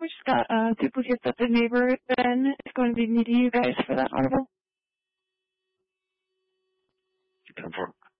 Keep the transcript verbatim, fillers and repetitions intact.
We just got uh, duplicates that the neighbor Ben is going to be meeting you guys for that article. ten four.